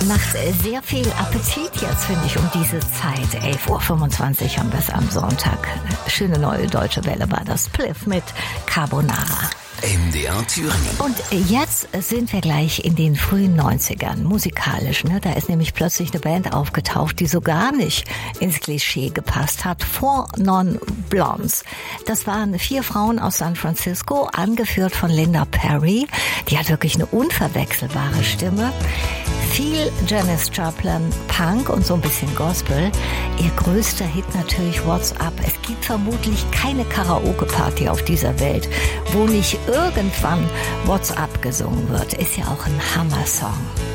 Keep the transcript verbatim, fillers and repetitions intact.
macht sehr viel Appetit jetzt, finde ich, um diese Zeit. elf Uhr fünfundzwanzig haben wir es am Sonntag. Schöne neue deutsche Welle war das. Spliff mit Carbonara. M D R Thüringen. Und jetzt sind wir gleich in den frühen neunzigern, musikalisch. Ne? Da ist nämlich plötzlich eine Band aufgetaucht, die so gar nicht ins Klischee gepasst hat. Four Non Blondes. Das waren vier Frauen aus San Francisco, angeführt von Linda Perry. Die hat wirklich eine unverwechselbare Stimme. Viel Janis Joplin, Punk und so ein bisschen Gospel. Ihr größter Hit natürlich What's Up. Es gibt vermutlich keine Karaoke-Party auf dieser Welt, wo nicht irgendwann What's Up gesungen wird. Ist ja auch ein Hammer-Song.